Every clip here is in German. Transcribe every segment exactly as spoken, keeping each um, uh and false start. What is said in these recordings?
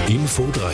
Info drei.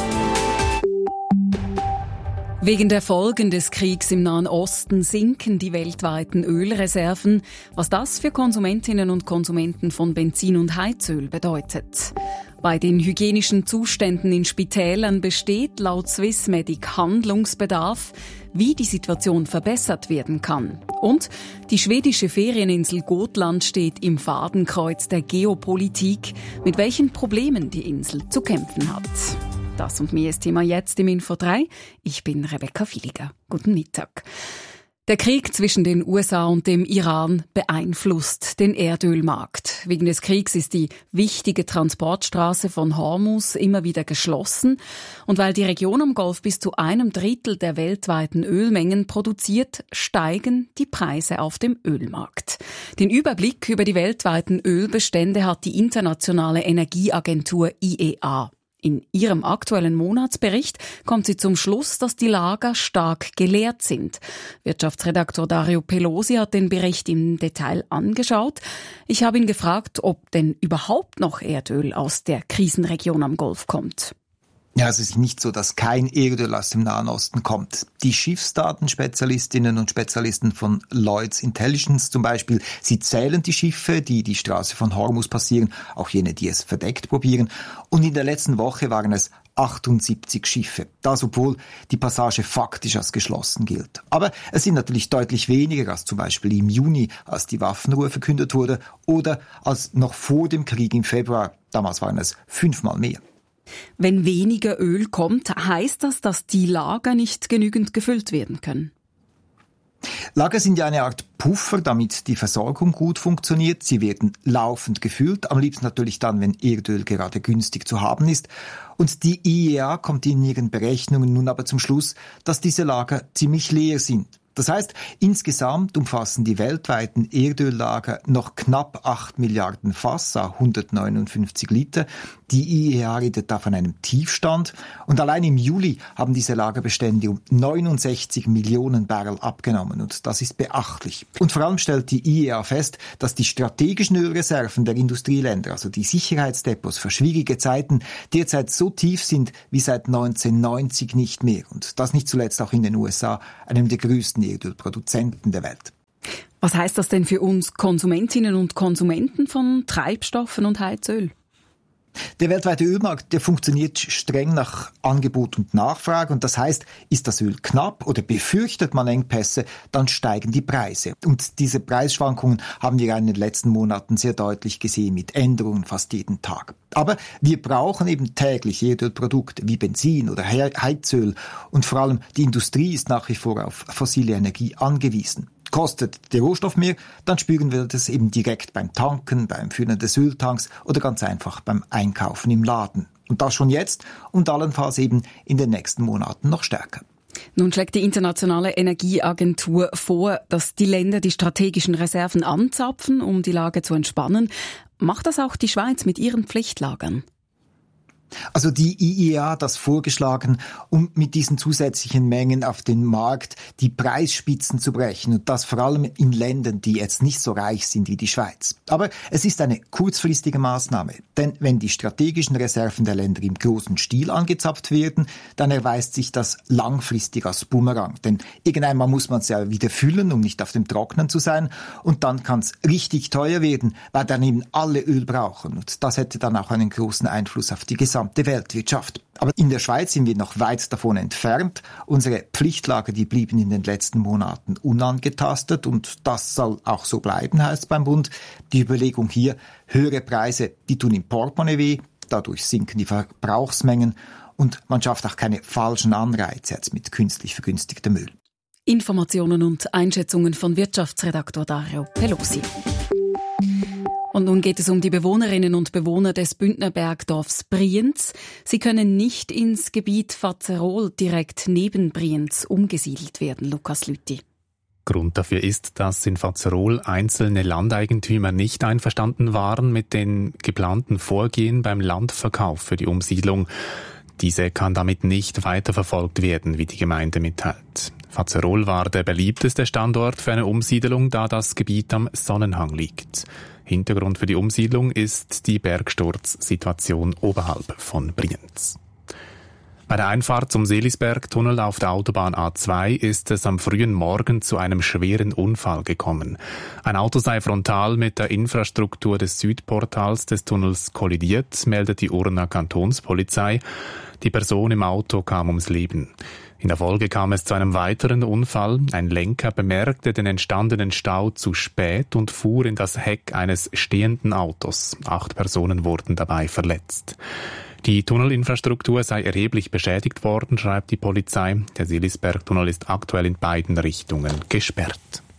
Wegen der Folgen des Kriegs im Nahen Osten sinken die weltweiten Ölreserven, was das für Konsumentinnen und Konsumenten von Benzin und Heizöl bedeutet. Bei den hygienischen Zuständen in Spitälern besteht laut Swissmedic Handlungsbedarf, wie die Situation verbessert werden kann. Und die schwedische Ferieninsel Gotland steht im Fadenkreuz der Geopolitik, mit welchen Problemen die Insel zu kämpfen hat. Das und mehr ist Thema jetzt im Info drei. Ich bin Rebecca Villiger. Guten Mittag. Der Krieg zwischen den U S A und dem Iran beeinflusst den Erdölmarkt. Wegen des Kriegs ist die wichtige Transportstraße von Hormuz immer wieder geschlossen. Und weil die Region am Golf bis zu einem Drittel der weltweiten Ölmengen produziert, steigen die Preise auf dem Ölmarkt. Den Überblick über die weltweiten Ölbestände hat die internationale Energieagentur I E A. In ihrem aktuellen Monatsbericht kommt sie zum Schluss, dass die Lager stark geleert sind. Wirtschaftsredaktor Dario Pelosi hat den Bericht im Detail angeschaut. Ich habe ihn gefragt, ob denn überhaupt noch Erdöl aus der Krisenregion am Golf kommt. Ja, es ist nicht so, dass kein Erdöl aus dem Nahen Osten kommt. Die Schiffsdatenspezialistinnen und Spezialisten von Lloyd's Intelligence zum Beispiel, sie zählen die Schiffe, die die Straße von Hormuz passieren, auch jene, die es verdeckt probieren. Und in der letzten Woche waren es achtundsiebzig Schiffe. Das, obwohl die Passage faktisch als geschlossen gilt. Aber es sind natürlich deutlich weniger als zum Beispiel im Juni, als die Waffenruhe verkündet wurde, oder als noch vor dem Krieg im Februar. Damals waren es fünfmal mehr. Wenn weniger Öl kommt, heißt das, dass die Lager nicht genügend gefüllt werden können? Lager sind ja eine Art Puffer, damit die Versorgung gut funktioniert. Sie werden laufend gefüllt, am liebsten natürlich dann, wenn Erdöl gerade günstig zu haben ist. Und die I E A kommt in ihren Berechnungen nun aber zum Schluss, dass diese Lager ziemlich leer sind. Das heißt, insgesamt umfassen die weltweiten Erdöllager noch knapp acht Milliarden Fass, hundertneunundfünfzig Liter. Die I E A redet da von einem Tiefstand. Und allein im Juli haben diese Lagerbestände um neunundsechzig Millionen Barrel abgenommen. Und das ist beachtlich. Und vor allem stellt die I E A fest, dass die strategischen Ölreserven der Industrieländer, also die Sicherheitsdepots für schwierige Zeiten, derzeit so tief sind wie seit neunzehnhundertneunzig nicht mehr. Und das nicht zuletzt auch in den U S A, einem der größten Erdölproduzenten der Welt. Was heißt das denn für uns Konsumentinnen und Konsumenten von Treibstoffen und Heizöl? Der weltweite Ölmarkt, der funktioniert streng nach Angebot und Nachfrage. Und das heißt, ist das Öl knapp oder befürchtet man Engpässe, dann steigen die Preise. Und diese Preisschwankungen haben wir in den letzten Monaten sehr deutlich gesehen, mit Änderungen fast jeden Tag. Aber wir brauchen eben täglich Erdölprodukte wie Benzin oder Heizöl. Und vor allem die Industrie ist nach wie vor auf fossile Energie angewiesen. Kostet der Rohstoff mehr, dann spüren wir das eben direkt beim Tanken, beim Füllen des Öltanks oder ganz einfach beim Einkaufen im Laden. Und das schon jetzt und allenfalls eben in den nächsten Monaten noch stärker. Nun schlägt die Internationale Energieagentur vor, dass die Länder die strategischen Reserven anzapfen, um die Lage zu entspannen. Macht das auch die Schweiz mit ihren Pflichtlagern? Also die I E A hat das vorgeschlagen, um mit diesen zusätzlichen Mengen auf den Markt die Preisspitzen zu brechen. Und das vor allem in Ländern, die jetzt nicht so reich sind wie die Schweiz. Aber es ist eine kurzfristige Maßnahme. Denn wenn die strategischen Reserven der Länder im großen Stil angezapft werden, dann erweist sich das langfristig als Bumerang. Denn irgendeinmal muss man es ja wieder füllen, um nicht auf dem Trocknen zu sein. Und dann kann es richtig teuer werden, weil dann eben alle Öl brauchen. Und das hätte dann auch einen großen Einfluss auf die gesamte Weltwirtschaft. Aber in der Schweiz sind wir noch weit davon entfernt. Unsere Pflichtlager, die blieben in den letzten Monaten unangetastet und das soll auch so bleiben, heißt beim Bund. Die Überlegung hier, höhere Preise, die tun im Portemonnaie weh, dadurch sinken die Verbrauchsmengen und man schafft auch keine falschen Anreize jetzt mit künstlich vergünstigtem Öl. Informationen und Einschätzungen von Wirtschaftsredaktor Dario Pelosi. Und nun geht es um die Bewohnerinnen und Bewohner des Bündner Bergdorfs Brienz. Sie können nicht ins Gebiet Vazerol direkt neben Brienz umgesiedelt werden, Lukas Lüthi. Grund dafür ist, dass in Vazerol einzelne Landeigentümer nicht einverstanden waren mit den geplanten Vorgehen beim Landverkauf für die Umsiedlung. Diese kann damit nicht weiterverfolgt werden, wie die Gemeinde mitteilt. Vazerol war der beliebteste Standort für eine Umsiedelung, da das Gebiet am Sonnenhang liegt. Hintergrund für die Umsiedlung ist die Bergsturzsituation oberhalb von Brienz. Bei der Einfahrt zum Seelisbergtunnel auf der Autobahn A zwei ist es am frühen Morgen zu einem schweren Unfall gekommen. Ein Auto sei frontal mit der Infrastruktur des Südportals des Tunnels kollidiert, meldet die Urner Kantonspolizei. Die Person im Auto kam ums Leben. In der Folge kam es zu einem weiteren Unfall. Ein Lenker bemerkte den entstandenen Stau zu spät und fuhr in das Heck eines stehenden Autos. Acht Personen wurden dabei verletzt. Die Tunnelinfrastruktur sei erheblich beschädigt worden, schreibt die Polizei. Der Seelisbergtunnel ist aktuell in beiden Richtungen gesperrt.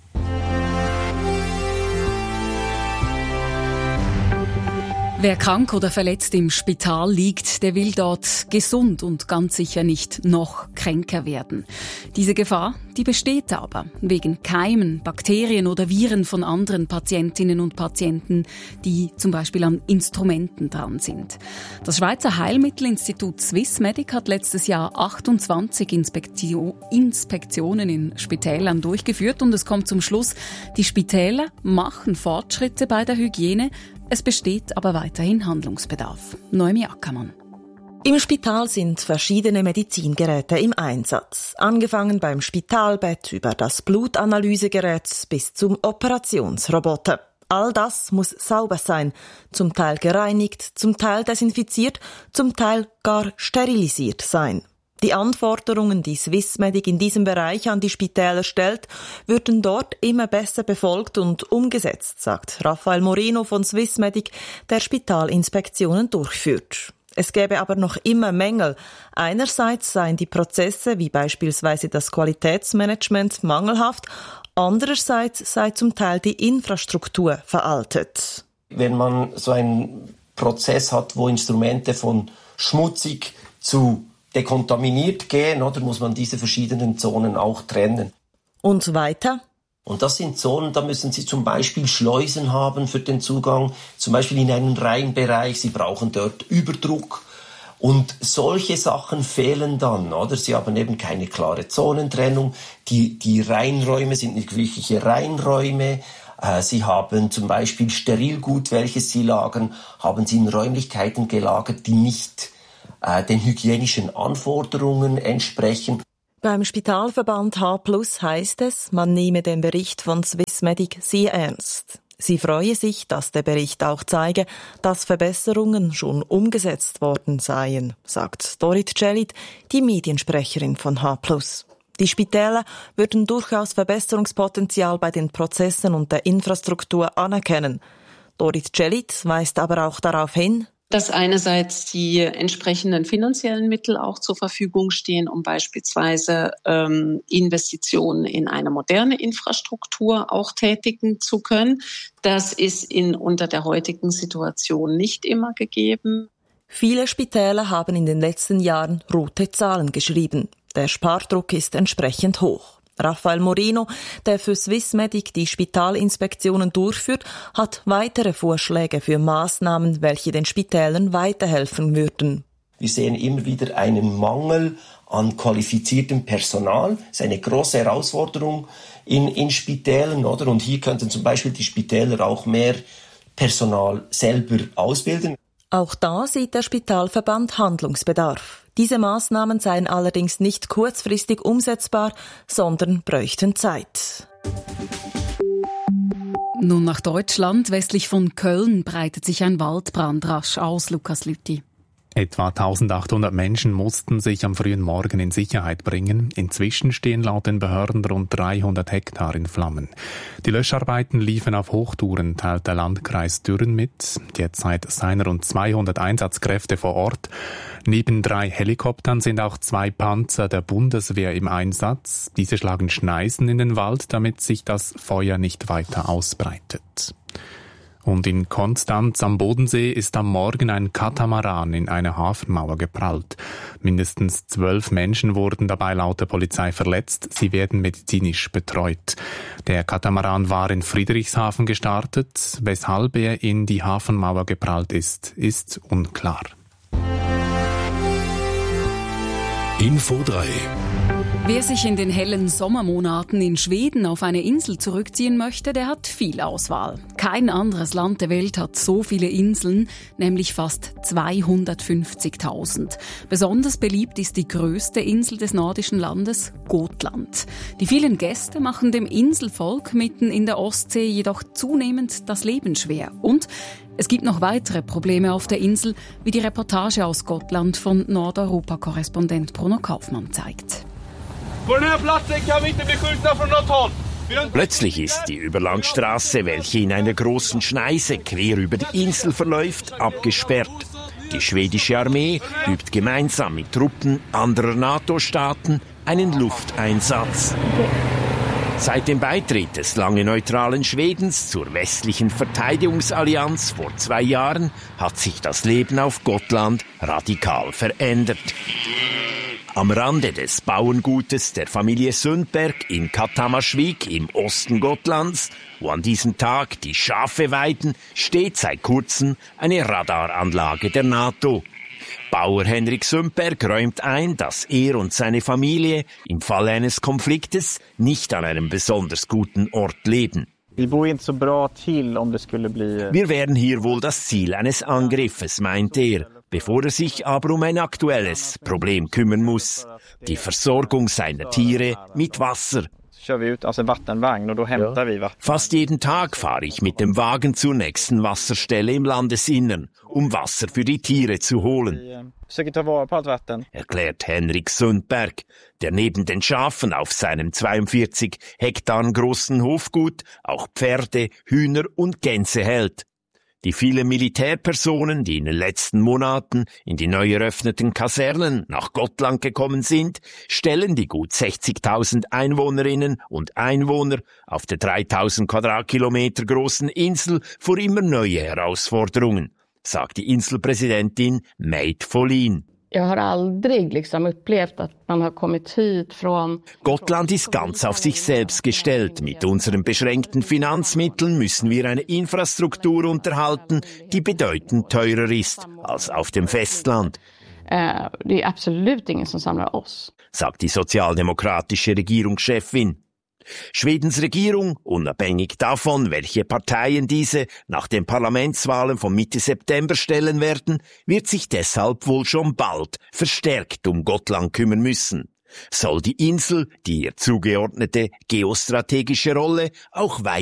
Wer krank oder verletzt im Spital liegt, der will dort gesund und ganz sicher nicht noch kränker werden. Diese Gefahr, die besteht aber wegen Keimen, Bakterien oder Viren von anderen Patientinnen und Patienten, die zum Beispiel an Instrumenten dran sind. Das Schweizer Heilmittelinstitut Swissmedic hat letztes Jahr achtundzwanzig Inspektio- Inspektionen in Spitälern durchgeführt und es kommt zum Schluss, die Spitäler machen Fortschritte bei der Hygiene. Es besteht aber weiterhin Handlungsbedarf. Noemi Ackermann. Im Spital sind verschiedene Medizingeräte im Einsatz. Angefangen beim Spitalbett über das Blutanalysegerät bis zum Operationsroboter. All das muss sauber sein, zum Teil gereinigt, zum Teil desinfiziert, zum Teil gar sterilisiert sein. Die Anforderungen, die Swissmedic in diesem Bereich an die Spitäler stellt, würden dort immer besser befolgt und umgesetzt, sagt Raphael Moreno von Swissmedic, der Spitalinspektionen durchführt. Es gäbe aber noch immer Mängel. Einerseits seien die Prozesse, wie beispielsweise das Qualitätsmanagement, mangelhaft, andererseits sei zum Teil die Infrastruktur veraltet. Wenn man so einen Prozess hat, wo Instrumente von schmutzig zu dekontaminiert gehen, oder muss man diese verschiedenen Zonen auch trennen. Und weiter? Und das sind Zonen, da müssen Sie zum Beispiel Schleusen haben für den Zugang, zum Beispiel in einen Reinbereich, Sie brauchen dort Überdruck. Und solche Sachen fehlen dann, oder? Sie haben eben keine klare Zonentrennung, die, die Reinräume sind nicht wirkliche Reinräume. Sie haben zum Beispiel Sterilgut, welches Sie lagern, haben Sie in Räumlichkeiten gelagert, die nicht den hygienischen Anforderungen entsprechen. Beim Spitalverband H plus heisst es, man nehme den Bericht von Swissmedic sehr ernst. Sie freue sich, dass der Bericht auch zeige, dass Verbesserungen schon umgesetzt worden seien, sagt Dorit Celit, die Mediensprecherin von H plus. Die Spitäler würden durchaus Verbesserungspotenzial bei den Prozessen und der Infrastruktur anerkennen. Dorit Celit weist aber auch darauf hin, dass einerseits die entsprechenden finanziellen Mittel auch zur Verfügung stehen, um beispielsweise ähm, Investitionen in eine moderne Infrastruktur auch tätigen zu können. Das ist in unter der heutigen Situation nicht immer gegeben. Viele Spitäler haben in den letzten Jahren rote Zahlen geschrieben. Der Spardruck ist entsprechend hoch. Raphael Moreno, der für Swissmedic die Spitalinspektionen durchführt, hat weitere Vorschläge für Maßnahmen, welche den Spitälern weiterhelfen würden. Wir sehen immer wieder einen Mangel an qualifiziertem Personal. Das ist eine große Herausforderung in, in Spitälern, oder? Und hier könnten zum Beispiel die Spitäler auch mehr Personal selber ausbilden. Auch da sieht der Spitalverband Handlungsbedarf. Diese Maßnahmen seien allerdings nicht kurzfristig umsetzbar, sondern bräuchten Zeit. Nun nach Deutschland. Westlich von Köln breitet sich ein Waldbrand rasch aus, Lukas Lüthi. Etwa eintausendachthundert Menschen mussten sich am frühen Morgen in Sicherheit bringen. Inzwischen stehen laut den Behörden rund dreihundert Hektar in Flammen. Die Löscharbeiten liefen auf Hochtouren, teilt der Landkreis Dürren mit. Derzeit seien rund zweihundert Einsatzkräfte vor Ort. Neben drei Helikoptern sind auch zwei Panzer der Bundeswehr im Einsatz. Diese schlagen Schneisen in den Wald, damit sich das Feuer nicht weiter ausbreitet. Und in Konstanz am Bodensee ist am Morgen ein Katamaran in eine Hafenmauer geprallt. Mindestens zwölf Menschen wurden dabei laut der Polizei verletzt. Sie werden medizinisch betreut. Der Katamaran war in Friedrichshafen gestartet. Weshalb er in die Hafenmauer geprallt ist, ist unklar. Info drei Wer sich in den hellen Sommermonaten in Schweden auf eine Insel zurückziehen möchte, der hat viel Auswahl. Kein anderes Land der Welt hat so viele Inseln, nämlich fast zweihundertfünfzigtausend. Besonders beliebt ist die größte Insel des nordischen Landes, Gotland. Die vielen Gäste machen dem Inselvolk mitten in der Ostsee jedoch zunehmend das Leben schwer. Und es gibt noch weitere Probleme auf der Insel, wie die Reportage aus Gotland von Nordeuropa-Korrespondent Bruno Kaufmann zeigt. Plötzlich ist die Überlandstraße, welche in einer großen Schneise quer über die Insel verläuft, abgesperrt. Die schwedische Armee übt gemeinsam mit Truppen anderer NATO-Staaten einen Lufteinsatz. Seit dem Beitritt des lange neutralen Schwedens zur westlichen Verteidigungsallianz vor zwei Jahren hat sich das Leben auf Gotland radikal verändert. Am Rande des Bauerngutes der Familie Sundberg in Kattamarsvik im Osten Gotlands, wo an diesem Tag die Schafe weiden, steht seit kurzem eine Radaranlage der NATO. Bauer Henrik Sundberg räumt ein, dass er und seine Familie im Falle eines Konfliktes nicht an einem besonders guten Ort leben. Wir wären hier wohl das Ziel eines Angriffes, meint er, bevor er sich aber um ein aktuelles Problem kümmern muss: die Versorgung seiner Tiere mit Wasser. Fast jeden Tag fahre ich mit dem Wagen zur nächsten Wasserstelle im Landesinnern, um Wasser für die Tiere zu holen, erklärt Henrik Sundberg, der neben den Schafen auf seinem zweiundvierzig Hektar großen Hofgut auch Pferde, Hühner und Gänse hält. Die vielen Militärpersonen, die in den letzten Monaten in die neu eröffneten Kasernen nach Gotland gekommen sind, stellen die gut sechzigtausend Einwohnerinnen und Einwohner auf der dreitausend Quadratkilometer großen Insel vor immer neue Herausforderungen, sagt die Inselpräsidentin Meid Folin. Gotland ist ganz auf sich selbst gestellt. Mit unseren beschränkten Finanzmitteln müssen wir eine Infrastruktur unterhalten, die bedeutend teurer ist als auf dem Festland. Det är absolut ingen som samlar oss, sagt die sozialdemokratische Regierungschefin. Schwedens Regierung, unabhängig davon, welche Parteien diese nach den Parlamentswahlen von Mitte September stellen werden, wird sich deshalb wohl schon bald verstärkt um Gotland kümmern müssen. Soll die Insel, die ihr zugeordnete geostrategische Rolle, auch weiter